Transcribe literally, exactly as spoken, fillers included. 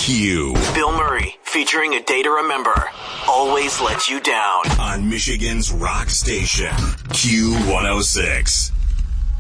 Q. Bill Murray, featuring A Day to Remember, always lets you down. On Michigan's rock station, Q one oh six.